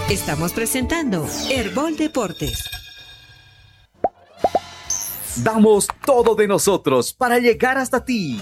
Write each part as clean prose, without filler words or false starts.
Estamos presentando Herbol Deportes. Damos todo de nosotros para llegar hasta ti.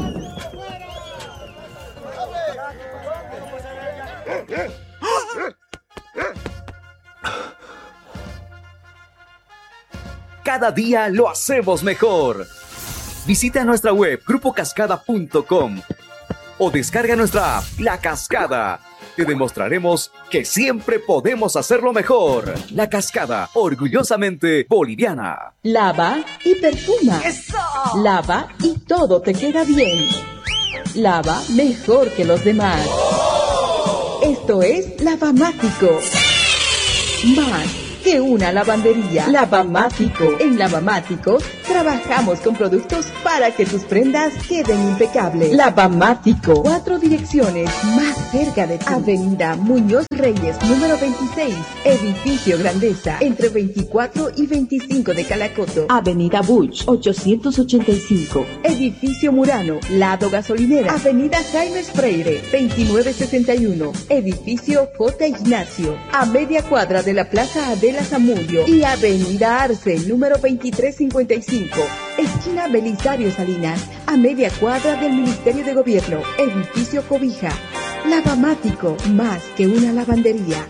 Cada día lo hacemos mejor. Visita nuestra web grupocascada.com o descarga nuestra app La Cascada. Te demostraremos que siempre podemos hacerlo mejor. La Cascada, orgullosamente boliviana. Lava y perfuma. ¡Eso! Lava y todo te queda bien. Lava mejor que los demás. Esto es Lavamático. Más que una lavandería. Lavamático. En Lavamático trabajamos con productos para que tus prendas queden impecables. Lavamático. 4 direcciones más cerca de ti. Avenida Muñoz Reyes, número 26. Edificio Grandeza, entre 24 y 25 de Calacoto. Avenida Buch, 885. Edificio Murano, lado gasolinera. Avenida Jaime Freire, 2961. Edificio J. Ignacio, a media cuadra de la Plaza Adela Zamudio. Y Avenida Arce, número 2355. Esquina Belisario Salinas, a media cuadra del Ministerio de Gobierno. Edificio Cobija. Lavamático, más que una lavandería.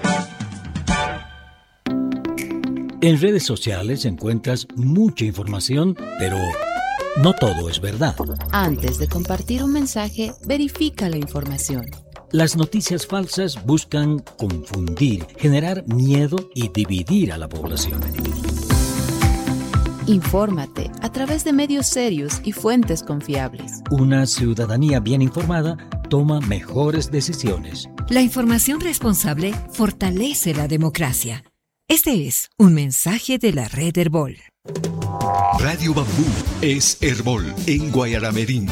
En redes sociales encuentras mucha información, pero no todo es verdad. Antes de compartir un mensaje, verifica la información. Las noticias falsas buscan confundir, generar miedo y dividir a la población. Infórmate a través de medios serios y fuentes confiables. Una ciudadanía bien informada toma mejores decisiones. La información responsable fortalece la democracia. Este es un mensaje de la red Herbol. Radio Bambú es Herbol en Guayaramerín.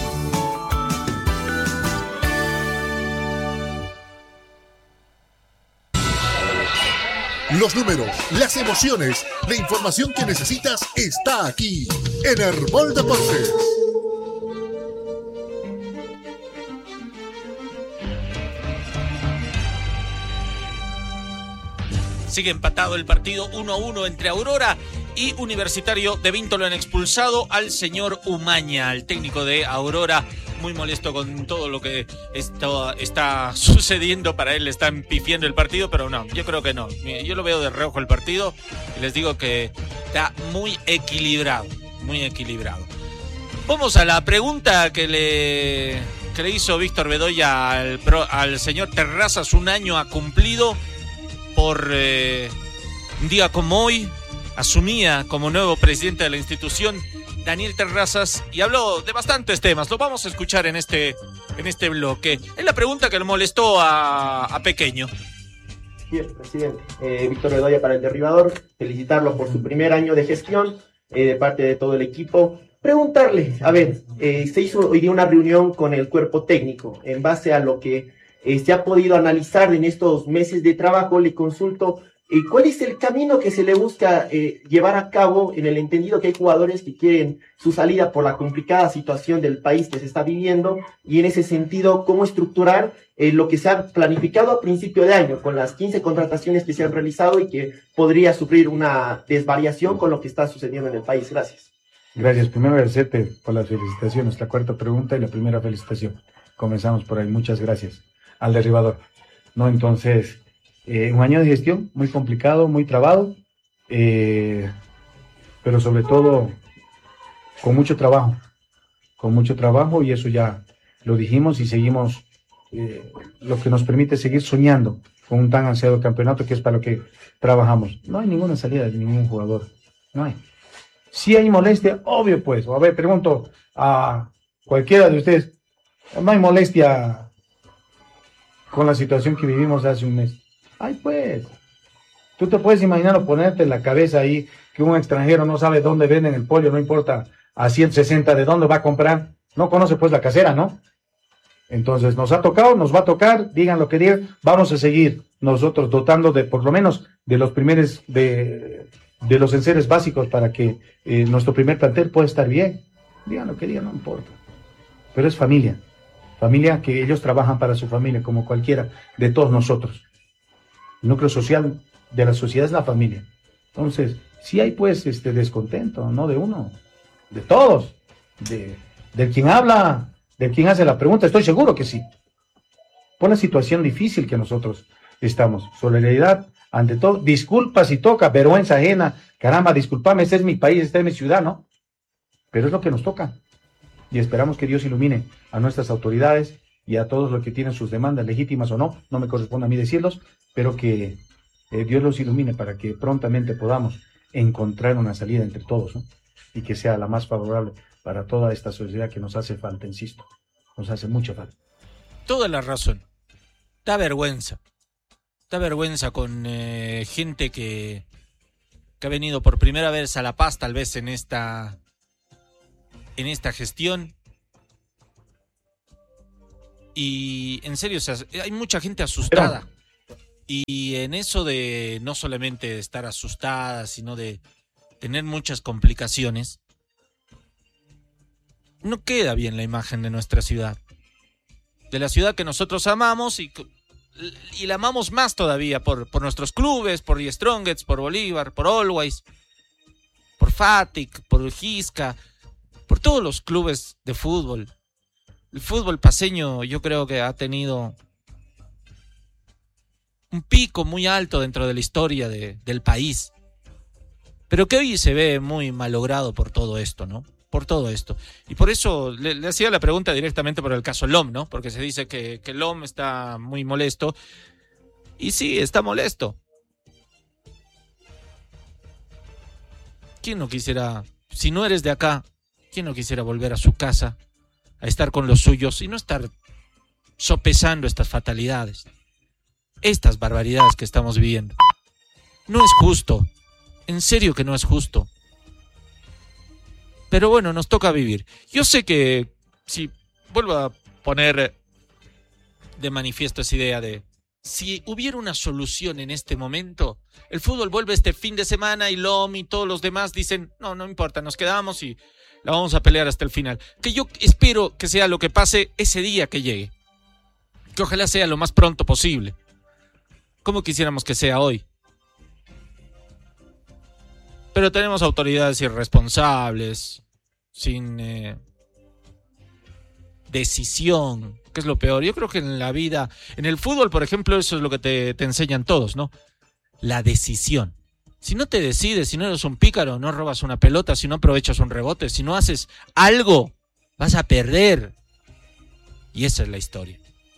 Los números, las emociones, la información que necesitas está aquí en Herbol Deportes. Sigue empatado el partido 1-1 entre Aurora y Universitario de Vinto. Lo han expulsado al señor Umaña, el técnico de Aurora, muy molesto con todo lo que está sucediendo. Para él le están pifiando el partido, pero no, yo creo que no. Yo lo veo de reojo el partido y les digo que está muy equilibrado, muy equilibrado. Vamos a la pregunta que le hizo Víctor Bedoya al señor Terrazas. Un año ha cumplido. Por un día como hoy, asumía como nuevo presidente de la institución Daniel Terrazas y habló de bastantes temas. Lo vamos a escuchar en este bloque. Es la pregunta que le molestó a Pequeño. Bien, presidente. Víctor Bedoya para El Derribador. Felicitarlo por su primer año de gestión de parte de todo el equipo. Preguntarle, a ver, se hizo hoy día una reunión con el cuerpo técnico. En base a lo que se ha podido analizar en estos meses de trabajo, le consulto cuál es el camino que se le busca llevar a cabo, en el entendido que hay jugadores que quieren su salida por la complicada situación del país que se está viviendo, y en ese sentido, cómo estructurar lo que se ha planificado a principio de año, con las 15 contrataciones que se han realizado y que podría sufrir una desvariación con lo que está sucediendo en el país. Gracias. Gracias. Primero agradecerte por las felicitaciones, la cuarta pregunta y la primera felicitación. Comenzamos por ahí. Muchas gracias al Derribador. No, entonces, un año de gestión muy complicado, muy trabado, pero sobre todo con mucho trabajo, y eso ya lo dijimos y seguimos, lo que nos permite seguir soñando con un tan ansiado campeonato, que es para lo que trabajamos. No hay ninguna salida de ningún jugador, no hay. Sí hay molestia, obvio pues. A ver, pregunto a cualquiera de ustedes, ¿no hay molestia con la situación que vivimos hace un mes? Ay, pues, tú te puedes imaginar o ponerte en la cabeza ahí que un extranjero no sabe dónde venden el pollo, no importa a 160 de dónde va a comprar, no conoce pues la casera, ¿no? Entonces nos ha tocado, nos va a tocar, digan lo que digan, vamos a seguir nosotros dotando de por lo menos de los primeros, de los enseres básicos para que nuestro primer plantel pueda estar bien. Digan lo que digan, no importa, pero es familia que ellos trabajan para su familia como cualquiera de todos nosotros. El núcleo social de la sociedad es la familia. Entonces, sí hay pues descontento, no de uno, de todos, de quien habla, de quien hace la pregunta, estoy seguro que sí. Por la situación difícil que nosotros estamos. Solidaridad, ante todo, disculpa si toca, vergüenza ajena, caramba, discúlpame, este es mi país, esta es mi ciudad, ¿no? Pero es lo que nos toca. Y esperamos que Dios ilumine a nuestras autoridades y a todos los que tienen sus demandas, legítimas o no, no me corresponde a mí decirlos, pero que Dios los ilumine para que prontamente podamos encontrar una salida entre todos, ¿no? Y que sea la más favorable para toda esta sociedad que nos hace falta, insisto, nos hace mucha falta. Toda la razón. Da vergüenza con gente que ha venido por primera vez a La Paz, tal vez en esta gestión. Y en serio, o sea, hay mucha gente asustada. Y en eso de no solamente estar asustada, sino de tener muchas complicaciones, no queda bien la imagen de nuestra ciudad. De la ciudad que nosotros amamos y la amamos más todavía por nuestros clubes, por The Strongest, por Bolívar, por Always, por Fatic, por Ujisca, por todos los clubes de fútbol. El fútbol paceño yo creo que ha tenido un pico muy alto dentro de la historia del país, pero que hoy se ve muy malogrado por todo esto, ¿no? Por todo esto. Y por eso le hacía la pregunta directamente por el caso LOM, ¿no? Porque se dice que LOM está muy molesto. Y sí, está molesto. ¿Quién no quisiera, si no eres de acá, quién no quisiera volver a su casa, a estar con los suyos y no estar sopesando estas fatalidades, estas barbaridades que estamos viviendo? No es justo. En serio que no es justo. Pero bueno, nos toca vivir. Yo sé que, si vuelvo a poner de manifiesto esa idea de, si hubiera una solución en este momento, el fútbol vuelve este fin de semana y LOM y todos los demás dicen, no importa, nos quedamos y la vamos a pelear hasta el final. Que yo espero que sea lo que pase ese día que llegue. Que ojalá sea lo más pronto posible. Como quisiéramos que sea hoy. Pero tenemos autoridades irresponsables, sin decisión, que es lo peor. Yo creo que en la vida, en el fútbol, por ejemplo, eso es lo que te enseñan todos, ¿no? La decisión. Si no te decides, si no eres un pícaro, no robas una pelota, si no aprovechas un rebote, si no haces algo, vas a perder. Y esa es la historia.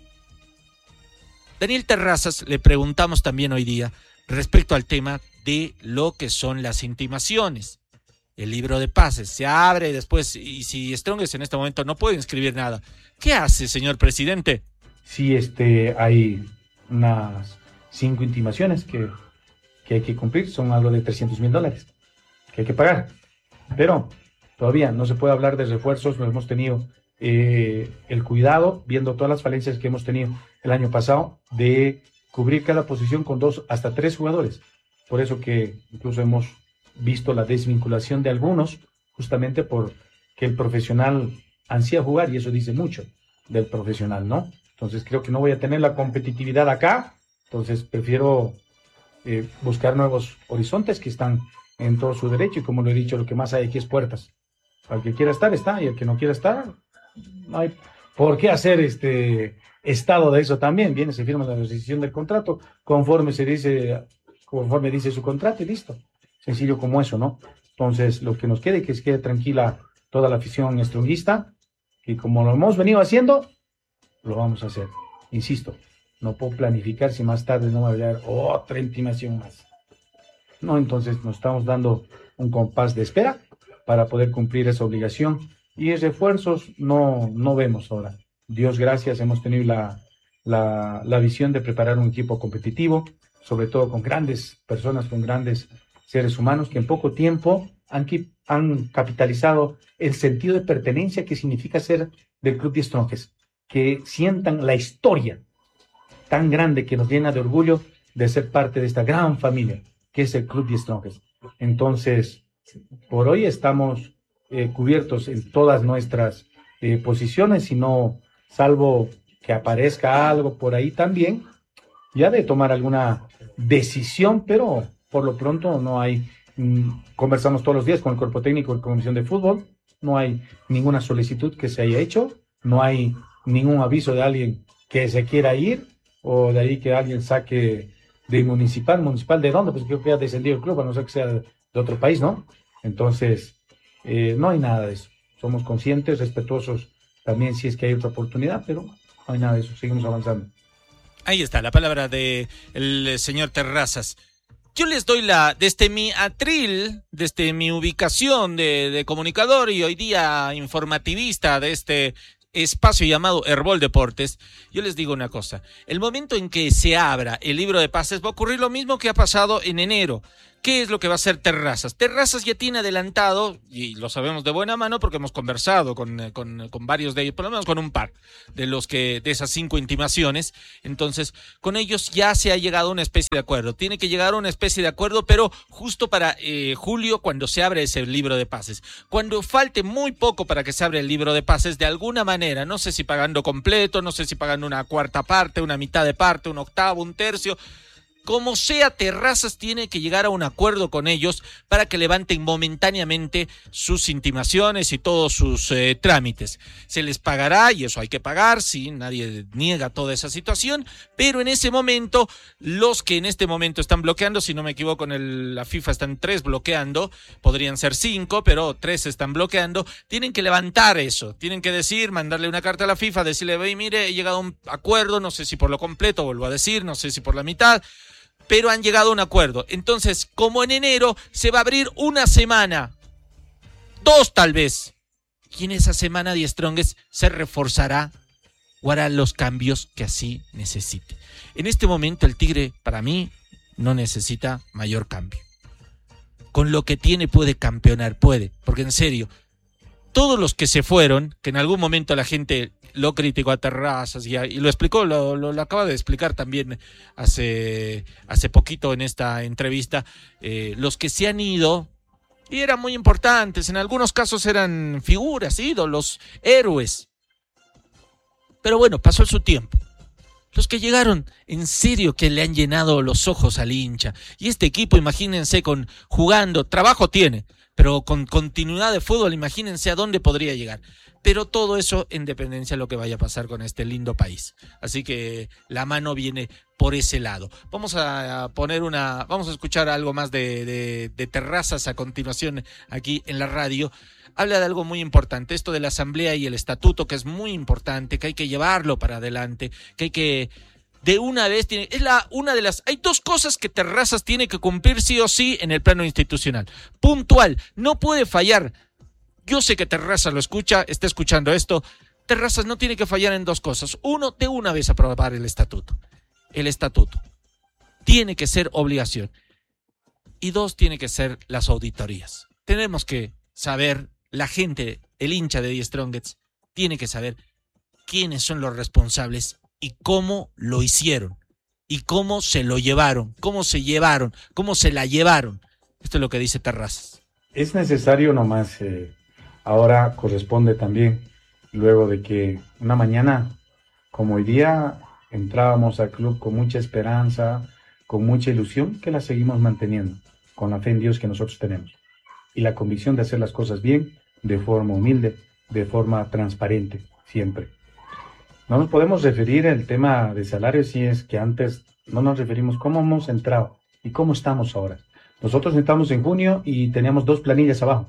Daniel Terrazas le preguntamos también hoy día respecto al tema de lo que son las intimaciones. El libro de pases se abre después, y si Strongest en este momento no puede inscribir nada, ¿qué hace, señor presidente? Sí, hay unas 5 intimaciones que hay que cumplir, son algo de $300,000 que hay que pagar, pero todavía no se puede hablar de refuerzos. No hemos tenido el cuidado, viendo todas las falencias que hemos tenido el año pasado, de cubrir cada posición con 2 hasta 3 jugadores. Por eso que incluso hemos visto la desvinculación de algunos, justamente porque el profesional ansía jugar, y eso dice mucho del profesional, ¿no? Entonces creo que no voy a tener la competitividad acá, entonces prefiero buscar nuevos horizontes que están en todo su derecho, y como lo he dicho, lo que más hay aquí es puertas. Al que quiera estar, está, y el que no quiera estar, no hay por qué hacer estado de eso también. Viene, se firma la rescisión del contrato, conforme dice su contrato, y listo. Sencillo como eso, ¿no? Entonces, lo que nos quede, que se quede tranquila toda la afición strongista, y como lo hemos venido haciendo, lo vamos a hacer. Insisto, no puedo planificar si más tarde no va a haber otra intimación más. No, entonces nos estamos dando un compás de espera para poder cumplir esa obligación, y refuerzos no vemos ahora. Dios gracias, hemos tenido la visión de preparar un equipo competitivo, sobre todo con grandes personas, con grandes seres humanos que en poco tiempo han capitalizado el sentido de pertenencia que significa ser del Club The Strongest, que sientan la historia tan grande que nos llena de orgullo de ser parte de esta gran familia que es el Club The Strongest. Entonces, por hoy estamos cubiertos en todas nuestras posiciones, y no, salvo que aparezca algo por ahí también, ya de tomar alguna decisión, pero por lo pronto no hay, conversamos todos los días con el cuerpo técnico de la Comisión de Fútbol, no hay ninguna solicitud que se haya hecho, no hay ningún aviso de alguien que se quiera ir, o de ahí que alguien saque de municipal ¿de dónde? Pues creo que ha descendido el club, a no ser que sea de otro país, ¿no? Entonces, no hay nada de eso. Somos conscientes, respetuosos también si es que hay otra oportunidad, pero no hay nada de eso, seguimos avanzando. Ahí está la palabra del señor Terrazas. Yo les doy desde mi atril, desde mi ubicación de comunicador y hoy día informativista de este espacio llamado Herbol Deportes, yo les digo una cosa: el momento en que se abra el libro de pases va a ocurrir lo mismo que ha pasado en enero. ¿Qué es lo que va a hacer Terrazas? Terrazas ya tiene adelantado, y lo sabemos de buena mano porque hemos conversado con varios de ellos, por lo menos con un par de esas 5 intimaciones. Entonces, con ellos ya se ha llegado a una especie de acuerdo. Tiene que llegar a una especie de acuerdo, pero justo para julio, cuando se abre ese libro de pases. Cuando falte muy poco para que se abra el libro de pases, de alguna manera, no sé si pagando completo, no sé si pagando una cuarta parte, una mitad de parte, un octavo, un tercio, como sea, Terrazas tiene que llegar a un acuerdo con ellos para que levanten momentáneamente sus intimaciones y todos sus trámites. Se les pagará, y eso hay que pagar, sí, nadie niega toda esa situación, pero en ese momento, los que en este momento están bloqueando, si no me equivoco, la FIFA están 3 bloqueando, podrían ser 5, pero 3 están bloqueando, tienen que levantar eso, tienen que decir, mandarle una carta a la FIFA, decirle, mire, he llegado a un acuerdo, no sé si por lo completo, vuelvo a decir, no sé si por la mitad, pero han llegado a un acuerdo. Entonces, como en enero se va a abrir una semana, 2 tal vez, y en esa semana Die Strongest se reforzará o hará los cambios que así necesite. En este momento el Tigre, para mí, no necesita mayor cambio. Con lo que tiene puede campeonar, porque en serio, todos los que se fueron, que en algún momento la gente lo criticó a Terrazas y lo explicó, lo acaba de explicar también hace poquito en esta entrevista, los que se han ido y eran muy importantes, en algunos casos eran figuras, ídolos, héroes, pero bueno, pasó su tiempo. Los que llegaron, en serio que le han llenado los ojos al hincha, y este equipo, imagínense, jugando, trabajo tiene, pero con continuidad de fútbol, imagínense a dónde podría llegar. Pero todo eso en dependencia de lo que vaya a pasar con este lindo país. Así que la mano viene por ese lado. Vamos a escuchar algo más de Terrazas a continuación aquí en la radio. Habla de algo muy importante, esto de la asamblea y el estatuto, que es muy importante, que hay que llevarlo para adelante, que hay que de una vez hay 2 cosas que Terrazas tiene que cumplir sí o sí en el plano institucional. Puntual, no puede fallar. Yo sé que Terrazas lo escucha, está escuchando esto. Terrazas no tiene que fallar en 2 cosas. 1, de una vez aprobar el estatuto. El estatuto tiene que ser obligación. Y 2, tiene que ser las auditorías. Tenemos que saber, la gente, el hincha de Die Strongest, tiene que saber quiénes son los responsables y cómo lo hicieron, y cómo se lo llevaron, cómo se la llevaron. Esto es lo que dice Terrazas. Es necesario nomás, ahora corresponde también, luego de que una mañana, como hoy día, entrábamos al club con mucha esperanza, con mucha ilusión, que la seguimos manteniendo, con la fe en Dios que nosotros tenemos, y la convicción de hacer las cosas bien, de forma humilde, de forma transparente, siempre. No nos podemos referir al tema de salarios si es que antes no nos referimos cómo hemos entrado y cómo estamos ahora. Nosotros entramos en junio y teníamos 2 planillas abajo,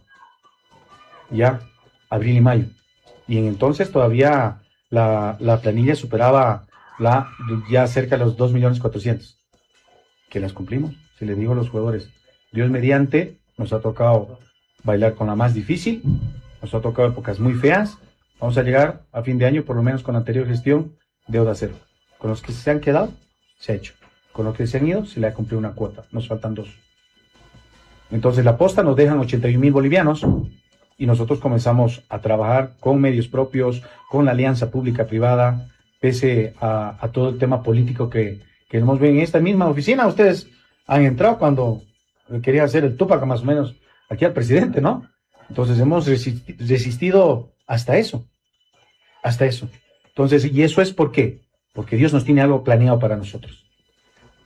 ya, abril y mayo. Y en entonces todavía la planilla superaba ya cerca de los 2.400.000. Que las cumplimos, si le digo a los jugadores. Dios mediante, nos ha tocado bailar con la más difícil, nos ha tocado épocas muy feas. Vamos a llegar a fin de año, por lo menos con la anterior gestión, deuda cero. Con los que se han quedado, se ha hecho. Con los que se han ido, se le ha cumplido una cuota. Nos faltan 2. Entonces la posta nos dejan 81.000 bolivianos y nosotros comenzamos a trabajar con medios propios, con la alianza pública-privada, pese a todo el tema político que hemos visto en esta misma oficina. Ustedes han entrado cuando quería hacer el Tupac más o menos aquí al presidente, ¿no? Entonces hemos resistido hasta eso. Entonces, ¿y eso es por qué? Porque Dios nos tiene algo planeado para nosotros.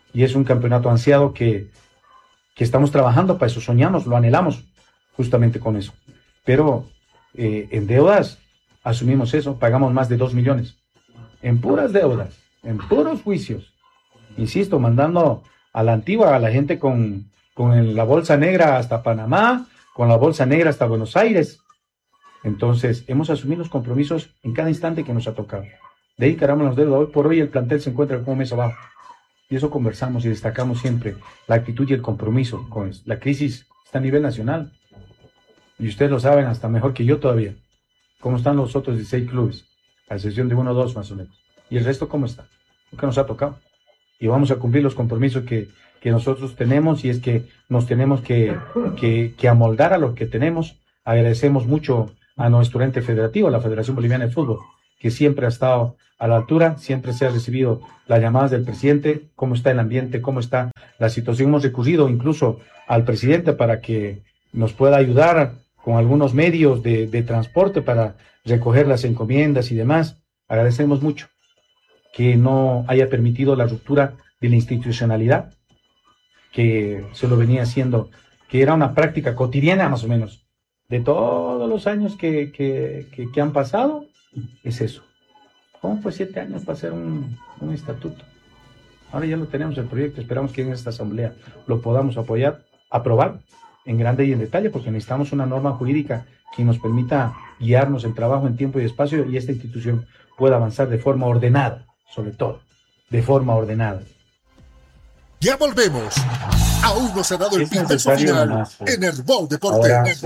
Y es un campeonato ansiado que estamos trabajando para eso, soñamos, lo anhelamos justamente con eso. Pero en deudas asumimos eso, pagamos más de 2 millones. En puras deudas, en puros juicios. Insisto, mandando a la antigua, a la gente con la bolsa negra hasta Panamá, con la bolsa negra hasta Buenos Aires. Entonces, hemos asumido los compromisos en cada instante que nos ha tocado. De ahí cargamos las deudas. Hoy por hoy el plantel se encuentra como mes abajo. Y eso conversamos y destacamos siempre, la actitud y el compromiso con eso. La crisis está a nivel nacional. Y ustedes lo saben hasta mejor que yo todavía. ¿Cómo están los otros 16 clubes? A excepción de 1 o 2 más o menos. ¿Y el resto cómo está? Lo que nos ha tocado. Y vamos a cumplir los compromisos que nosotros tenemos, y es que nos tenemos que amoldar a lo que tenemos. Agradecemos mucho a nuestro ente federativo, la Federación Boliviana de Fútbol, que siempre ha estado a la altura, siempre se ha recibido las llamadas del presidente, cómo está el ambiente, cómo está la situación. Hemos recurrido incluso al presidente para que nos pueda ayudar con algunos medios de transporte para recoger las encomiendas y demás. Agradecemos mucho que no haya permitido la ruptura de la institucionalidad, que se lo venía haciendo, que era una práctica cotidiana más o menos, de todos los años que han pasado, es eso. ¿Cómo fue 7 años para hacer un estatuto? Ahora ya lo tenemos el proyecto, esperamos que en esta asamblea lo podamos aprobar en grande y en detalle, porque necesitamos una norma jurídica que nos permita guiarnos el trabajo en tiempo y espacio, y esta institución pueda avanzar de forma ordenada, sobre todo, de forma ordenada. Ya volvemos. Aún no se ha dado el pitazo final en Herbol Deportes.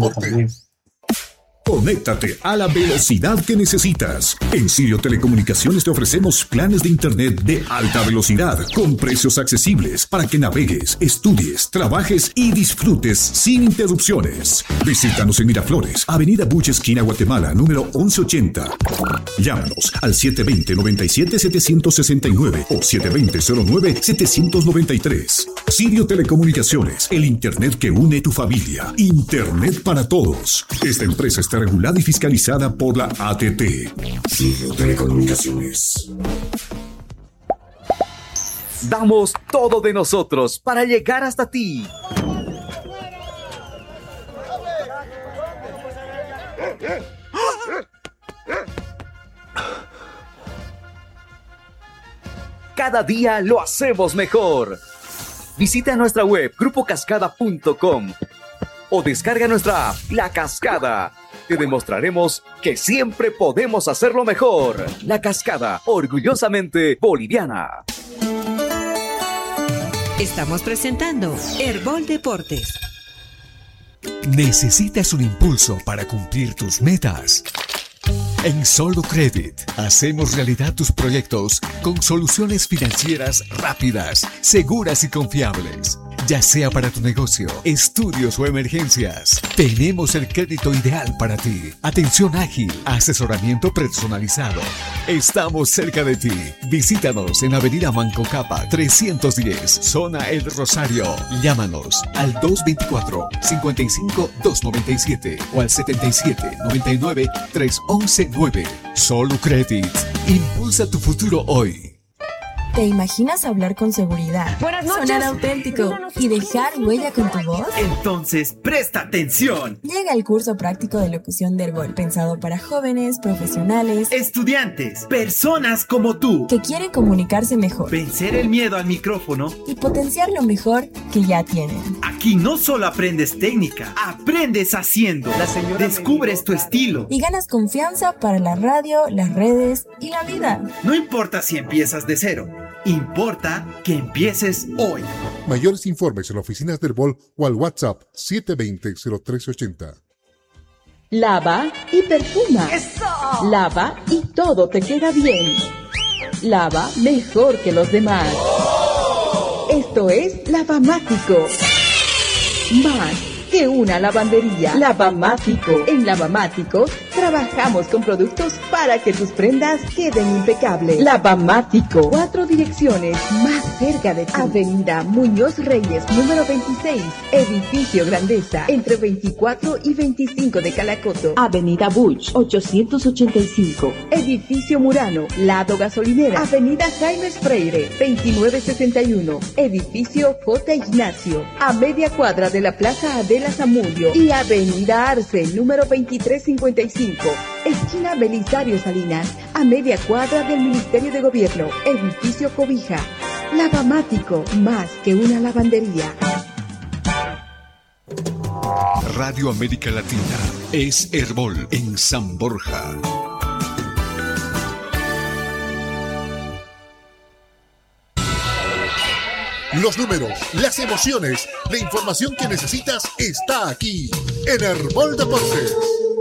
Conéctate a la velocidad que necesitas. En Sirio Telecomunicaciones te ofrecemos planes de internet de alta velocidad con precios accesibles para que navegues, estudies, trabajes y disfrutes sin interrupciones. Visítanos en Miraflores, Avenida Buche, esquina Guatemala, número 1180. Llámanos al 720-97-769 o 720-09-793. Sirio Telecomunicaciones, el internet que une tu familia. Internet para todos. Esta empresa está regulada y fiscalizada por la ATT. Sirio Telecomunicaciones. Damos todo de nosotros para llegar hasta ti. Cada día lo hacemos mejor. Visita nuestra web grupocascada.com o descarga nuestra app La Cascada. Te demostraremos que siempre podemos hacerlo mejor. La Cascada, orgullosamente boliviana. Estamos presentando Herbol Deportes. ¿Necesitas un impulso para cumplir tus metas? En Solucredit hacemos realidad tus proyectos con soluciones financieras rápidas, seguras y confiables. Ya sea para tu negocio, estudios o emergencias, tenemos el crédito ideal para ti. Atención ágil, asesoramiento personalizado. Estamos cerca de ti. Visítanos en Avenida Manco Capa 310, Zona El Rosario. Llámanos al 224-55-297 o al 77-99-311-9. Solucredit. Impulsa tu futuro hoy. ¿Te imaginas hablar con seguridad? Buenas noches. Sonar auténtico y dejar huella con tu voz. Entonces, presta atención. Llega el curso práctico de locución de Herbol, pensado para jóvenes, profesionales, estudiantes, personas como tú, que quieren comunicarse mejor, vencer el miedo al micrófono y potenciar lo mejor que ya tienen. Aquí no solo aprendes técnica, aprendes haciendo. Descubres tu estilo y ganas confianza para la radio, las redes y la vida. No importa si empiezas de cero. Importa que empieces hoy. Mayores informes en oficinas del Herbol o al WhatsApp 720-0380. Lava y perfuma. ¡Eso! Lava y todo te queda bien. Lava mejor que los demás. Esto es Lavamático. Más que una lavandería. Lavamático. En Lavamático Trabajamos con productos para que tus prendas queden impecables. Lavamático, 4 direcciones más cerca de ti. Avenida Muñoz Reyes, número 26, Edificio Grandeza, entre 24 y 25 de Calacoto. Avenida Buch, 885, Edificio Murano, lado gasolinera. Avenida Jaime Freire, 2961, Edificio J. Ignacio, a media cuadra de la Plaza Adela Zamudio. Y Avenida Arce, número 2355, esquina Belisario Salinas, a media cuadra del Ministerio de Gobierno, Edificio Cobija. Lavamático, más que una lavandería. Radio América Latina es Herbol en San Borja. Los números, las emociones, la información que necesitas está aquí en Herbol Deportes.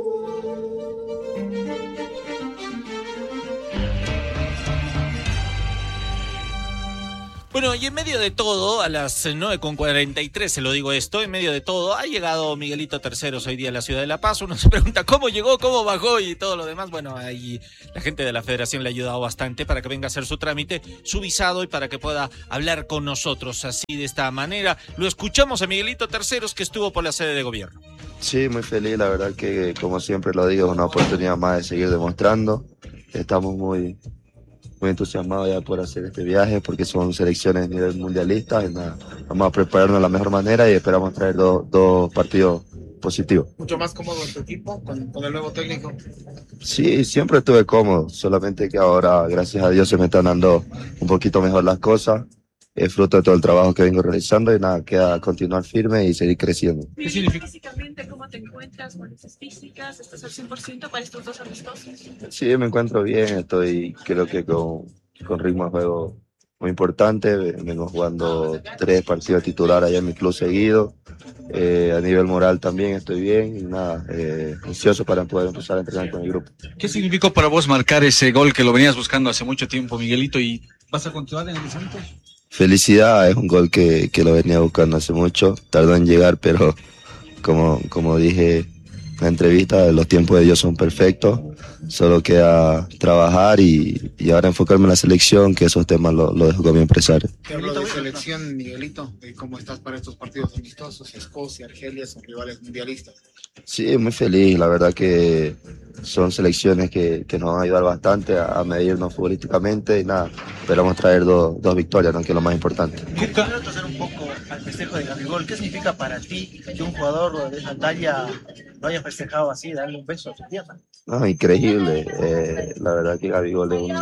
Bueno, y en medio de todo, a las 9:43 se lo digo esto, en medio de todo, ha llegado Miguelito Terceros hoy día a la ciudad de La Paz. Uno se pregunta cómo llegó, cómo bajó y todo lo demás. Bueno, ahí la gente de la federación le ha ayudado bastante para que venga a hacer su trámite, su visado y para que pueda hablar con nosotros así de esta manera. Lo escuchamos a Miguelito Terceros, que estuvo por la sede de gobierno. Sí, muy feliz, la verdad que como siempre lo digo, es una oportunidad más de seguir demostrando. Estamos muy entusiasmados ya por hacer este viaje porque son selecciones a nivel mundialista. Y nada, vamos a prepararnos de la mejor manera y esperamos traer dos partidos positivos. ¿Mucho más cómodo en tu equipo con el nuevo técnico? Sí, siempre estuve cómodo, solamente que ahora, gracias a Dios, se me están dando un poquito mejor las cosas. Es fruto de todo el trabajo que vengo realizando y nada, queda continuar firme y seguir creciendo. ¿Qué significa? Físicamente, ¿cómo te encuentras? ¿Fuerzas físicas? ¿Estás al 100% para estos dos amistosos? Sí, me encuentro bien, creo que con ritmo de juego muy importante. Vengo jugando 3 partidos titular allá en mi club seguido. A nivel moral también estoy bien y nada, ansioso para poder empezar a entrenar con el grupo. ¿Qué significó para vos marcar ese gol que lo venías buscando hace mucho tiempo, Miguelito, y vas a continuar en el Santos? Felicidad, es un gol que lo venía buscando hace mucho, tardó en llegar, pero como dije en la entrevista, los tiempos de Dios son perfectos, solo queda trabajar y ahora enfocarme en la selección, que esos temas lo dejo con mi empresario. Te hablo de selección, Miguelito, de cómo estás para estos partidos amistosos. Escocia, Argelia son rivales mundialistas. Sí, muy feliz, la verdad que son selecciones que nos van a ayudar bastante a medirnos futbolísticamente y nada, esperamos traer dos victorias, ¿no? Que es lo más importante. Quiero hacer un poco al festejo de Gabigol. ¿Qué significa para ti que un jugador de esa talla lo haya festejado así, darle un beso a su tierra? No, increíble, la verdad que Gabigol es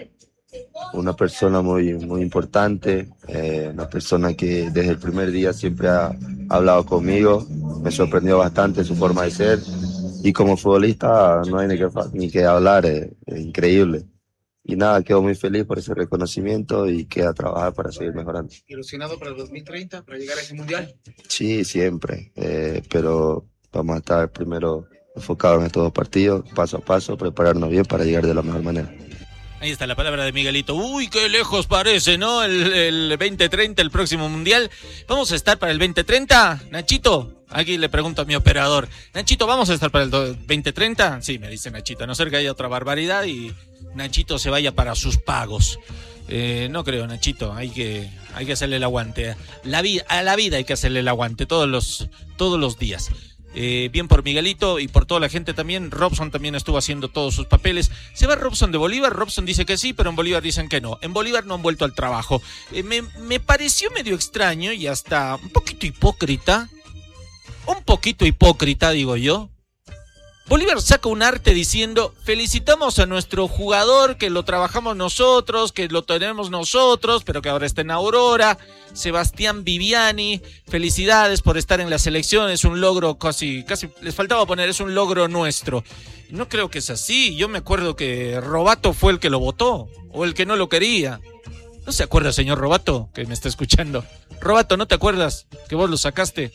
una persona muy importante, una persona que desde el primer día siempre ha hablado conmigo, me sorprendió bastante su forma de ser y como futbolista no hay ni que hablar, es increíble. Y nada, quedo muy feliz por ese reconocimiento y queda a trabajar para seguir mejorando. ¿Ilusionado para el 2030, para llegar a ese mundial? Sí, siempre, pero vamos a estar primero enfocados en estos 2 partidos, paso a paso, prepararnos bien para llegar de la mejor manera. Ahí está la palabra de Miguelito. Uy, qué lejos parece, ¿no? El 2030, el próximo mundial. ¿Vamos a estar para el 2030, Nachito? Aquí le pregunto a mi operador. Nachito, ¿vamos a estar para el 2030? Sí, me dice Nachito. A no ser que haya otra barbaridad y Nachito se vaya para sus pagos. No creo, Nachito. Hay que hacerle el aguante. A la vida hay que hacerle el aguante todos los días. Bien por Miguelito y por toda la gente también. Robson también estuvo haciendo todos sus papeles. ¿Se va Robson de Bolívar? Robson dice que sí, pero en Bolívar dicen que no. En Bolívar no han vuelto al trabajo. Me pareció medio extraño y hasta un poquito hipócrita. Un poquito hipócrita, digo yo. Bolívar saca un arte diciendo: felicitamos a nuestro jugador, que lo trabajamos nosotros, que lo tenemos nosotros, pero que ahora está en Aurora, Sebastián Viviani, felicidades por estar en la selección, es un logro casi les faltaba poner, es un logro nuestro. No creo que es así, yo me acuerdo que Robato fue el que lo votó, o el que no lo quería. ¿No se acuerda, señor Robato, que me está escuchando? Robato, ¿no te acuerdas que vos lo sacaste?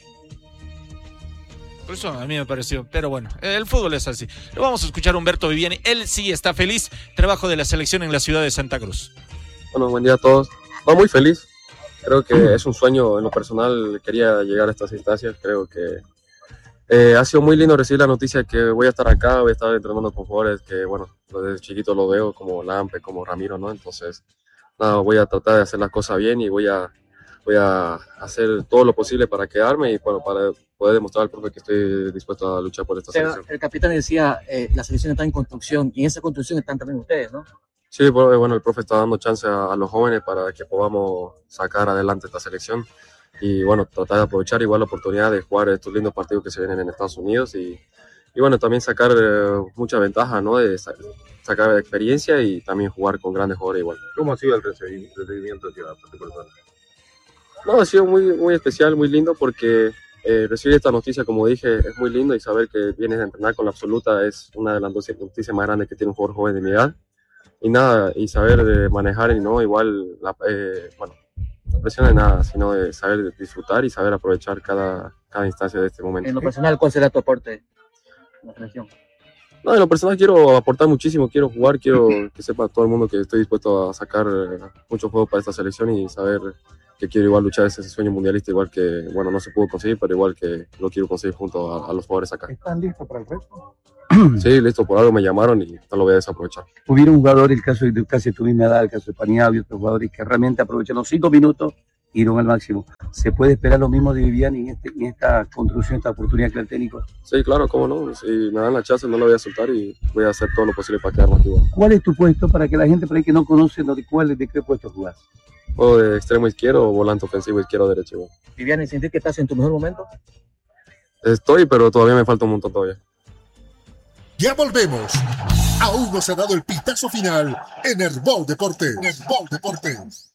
Por eso a mí me pareció, pero bueno, el fútbol es así. Lo vamos a escuchar a Humberto Viviani, él sí está feliz, trabajo de la selección en la ciudad de Santa Cruz. Bueno, buen día a todos. No, muy feliz, creo que es un sueño en lo personal, quería llegar a estas instancias, creo que Ha sido muy lindo recibir la noticia que voy a estar acá, voy a estar entrenando con jugadores que, bueno, desde chiquito lo veo, como Lampe, como Ramiro, ¿no? Entonces, nada, voy a tratar de hacer las cosas bien y voy a hacer todo lo posible para quedarme y, bueno, para poder demostrar al profe que estoy dispuesto a luchar por esta selección. El capitán decía, la selección está en construcción y en esa construcción están también ustedes, ¿no? Sí, bueno, el profe está dando chance a los jóvenes para que podamos sacar adelante esta selección. Y bueno, tratar de aprovechar igual la oportunidad de jugar estos lindos partidos que se vienen en Estados Unidos y bueno, también sacar mucha ventaja, ¿no? De sacar experiencia y también jugar con grandes jugadores igual. ¿Cómo ha sido el recibimiento de tu persona? No, ha sido muy, muy especial, muy lindo porque recibir esta noticia, como dije, es muy lindo y saber que vienes a entrenar con la absoluta es una de las noticias más grandes que tiene un jugador joven de mi edad. Y nada, y saber manejar y no igual, bueno, no presión de nada, sino de saber disfrutar y saber aprovechar cada instancia de este momento. En lo personal, ¿cuál será tu aporte en la selección? No, en lo personal quiero aportar muchísimo, quiero jugar, quiero que sepa todo el mundo que estoy dispuesto a sacar muchos juegos para esta selección y saber que quiero igual luchar ese sueño mundialista, igual que, bueno, no se pudo conseguir, pero igual que lo quiero conseguir junto a los jugadores acá. ¿Están listos para el resto? Sí, listo, por algo me llamaron y no lo voy a desaprovechar. Hubieron jugadores, el caso de casi tu misma edad, el caso de Paniagua y otros jugadores que realmente aprovecharon los 5 minutos y dieron al máximo. ¿Se puede esperar lo mismo de Viviani en esta construcción, esta oportunidad que el técnico? Sí, claro, cómo no. Si me dan la chance no lo voy a soltar y voy a hacer todo lo posible para quedarme aquí. ¿Cuál es tu puesto para que la gente por ahí que no conoce de qué puesto jugás? Juego de extremo izquierdo o volante ofensivo izquierdo o derecho. Viviani, ¿sientes que estás en tu mejor momento? Estoy, pero todavía me falta un montón todavía. Ya volvemos. Aún no se ha dado el pitazo final en Herbol Deportes. Herbol Deportes.